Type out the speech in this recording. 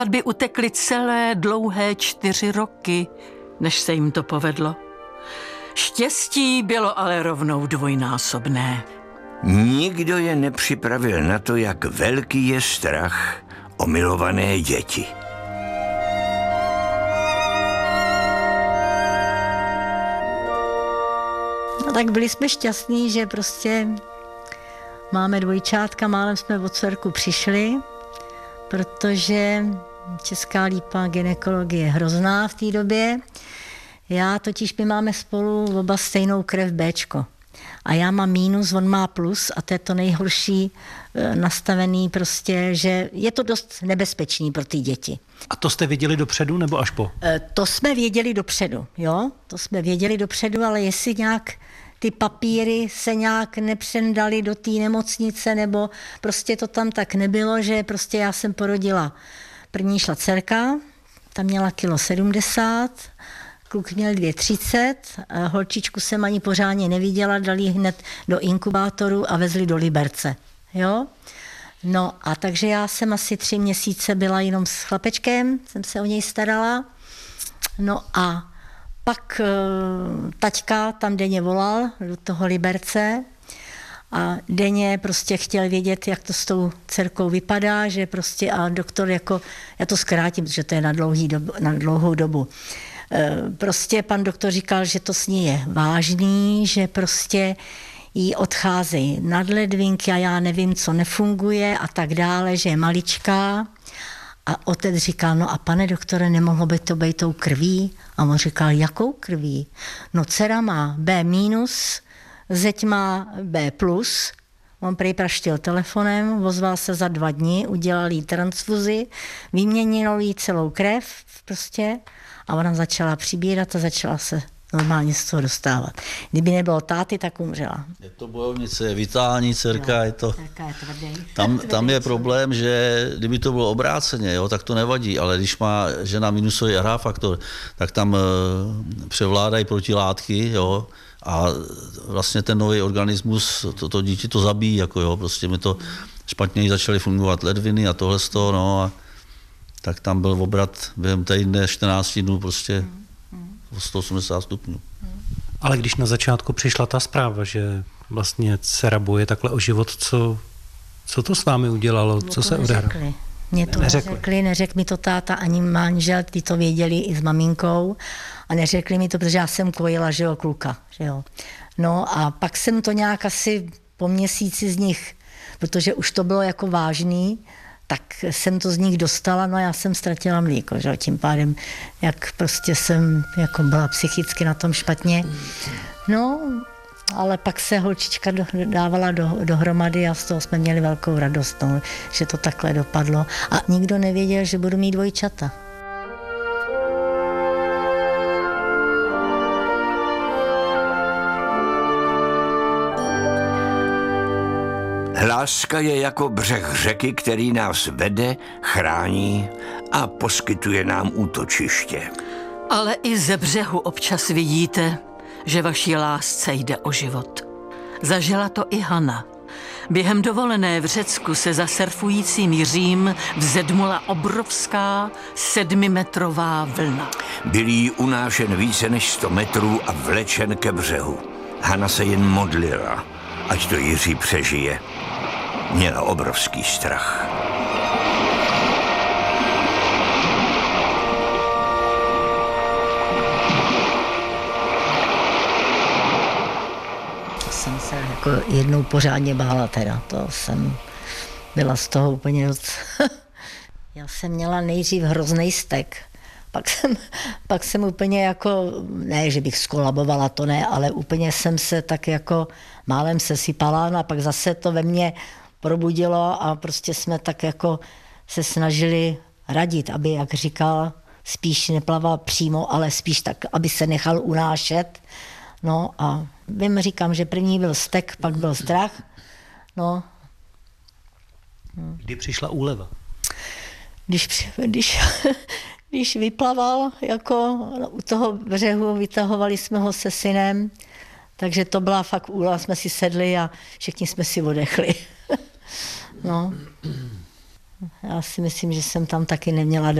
By utekly celé dlouhé 4 roky, než se jim to povedlo. Štěstí bylo ale rovnou dvojnásobné. Nikdo je nepřipravil na to, jak velký je strach o milované děti. No tak byli jsme šťastní, že prostě máme dvojčátka, málem jsme o dcerku přišli, protože Česká Lípa gynekologie je hrozná v té době. My máme spolu oba stejnou krev Bčko. A já mám mínus, on má plus a to je to nejhorší nastavený prostě, že je to dost nebezpečný pro ty děti. A to jste věděli dopředu nebo až po? To jsme věděli dopředu, jo. To jsme věděli dopředu, ale jestli nějak ty papíry se nějak nepřendali do té nemocnice, nebo prostě to tam tak nebylo, že prostě já jsem porodila. První šla dcerka, ta měla 1,70 kg, kluk měl 2,30 kg, holčičku jsem ani pořádně neviděla, dali hned do inkubátoru a vezli do Liberce, jo. No a takže já jsem asi 3 měsíce byla jenom s chlapečkem, jsem se o něj starala, no a pak taťka tam denně volal do toho Liberce a denně prostě chtěl vědět, jak to s tou dcerkou vypadá, že prostě a doktor jako, já to zkrátím, protože to je na dlouhou dobu. Prostě pan doktor říkal, že to s ní je vážný, že prostě jí odcházejí nadledvinky a já nevím, co nefunguje a tak dále, že je maličká. A otec říkal, no a pane doktore, nemohlo by to být tou krví? A on říkal, jakou krví? No dcera má B-, zeď má B+, on prej praštil telefonem, ozval se za 2 dny, udělal jí transfuzi, vyměnil jí celou krev prostě a ona začala přibírat a začala se normálně z toho dostávat. Kdyby nebylo táty, tak umřela. Je to bojovnice, je vitální dcerka, no, je to... Dcerka je tvrdý. Tam je problém, že kdyby to bylo obráceně, jo, tak to nevadí, ale když má žena minusový RH faktor, tak tam převládají protilátky, jo, a vlastně ten nový organismus, to dítě to zabíjí, jako jo, prostě mi to špatněji začaly fungovat ledviny a tohle z toho, no a tak tam byl obrat během týdne 14 dnů prostě o 180 stupňů. Ale když na začátku přišla ta zpráva, že vlastně dcera boje takhle o život, co to s vámi udělalo, co se odehrálo? Mě to neřekli, mi to táta ani manžel, ty to věděli i s maminkou a neřekli mi to, protože já jsem kojila, že jo, kluka, že jo. No a pak jsem to nějak asi po měsíci z nich, protože už to bylo jako vážný, tak jsem to z nich dostala, no a já jsem ztratila mlíko, že jo, tím pádem, jak prostě jsem jako byla psychicky na tom špatně. No, ale pak se holčička dávala dohromady a z toho jsme měli velkou radost, no, že to takhle dopadlo. A nikdo nevěděl, že budu mít dvojčata. Láska je jako břeh řeky, který nás vede, chrání a poskytuje nám útočiště. Ale i ze břehu občas vidíte, že vaší lásce jde o život. Zažila to i Hana. Během dovolené v Řecku se za surfujícím jiřím vzedmula obrovská 7metrová vlna. Byl jí unášen více než 100 metrů a vlečen ke břehu. Hana se jen modlila, ať to Jiří přežije. Měla obrovský strach. Jsem se jako jednou pořádně bála teda, to jsem byla z toho úplně dost... Já jsem měla nejdřív hrozný stek, pak jsem úplně jako, ne, že bych skolabovala, to ne, ale úplně jsem se tak jako málem sesypala, no a pak zase to ve mně probudilo a prostě jsme tak jako se snažili radit, aby, jak říkal, spíš neplaval přímo, ale spíš tak, aby se nechal unášet. No a říkám, že první byl stek, pak byl strach. No. Kdy přišla úleva? Když vyplaval, jako u toho břehu, vytahovali jsme ho se synem, takže to byla fakt úleva, jsme si sedli a všichni jsme si odechli. No. Já si myslím, že jsem tam taky neměla